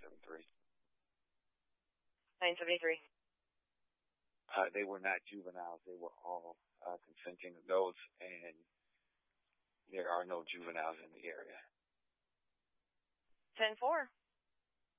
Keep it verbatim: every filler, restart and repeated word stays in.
seven three. nine seventy-three. Uh, they were not juveniles. They were all uh, consenting adults, and there are no juveniles in the area. ten four.